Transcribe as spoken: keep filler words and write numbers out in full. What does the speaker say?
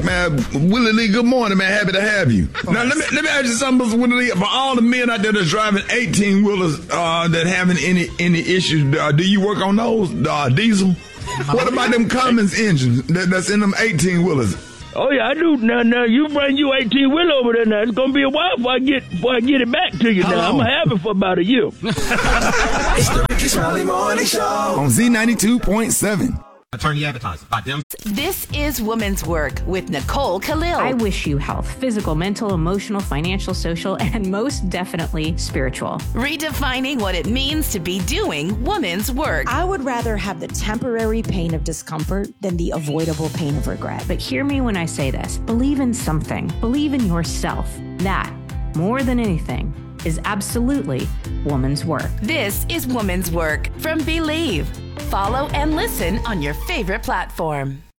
Man, Willie Lee, good morning, man. Happy to have you. Now, let me let me ask you something, Mister Willie Lee. For all the men out there that's driving eighteen-wheelers uh, that having any any issues, uh, do you work on those, uh, diesel? What about them Cummins engines that, that's in them eighteen-wheelers? Oh, yeah, I do. Now, now, you bring you eighteen-wheel over there now. It's going to be a while before I get before I get it back to you now. I'm going to have it for about a year. It's the Ricky Smiley Morning Show. On Z ninety-two point seven. Attorney advertising by them. This is Woman's Work with Nicole Khalil. I wish you health, physical, mental, emotional, financial, social, and most definitely spiritual. Redefining what it means to be doing woman's work. I would rather have the temporary pain of discomfort than the avoidable pain of regret. But hear me when I say this. Believe in something. Believe in yourself. That, more than anything, is absolutely woman's work. This is Woman's Work from Believe. Follow and listen on your favorite platform.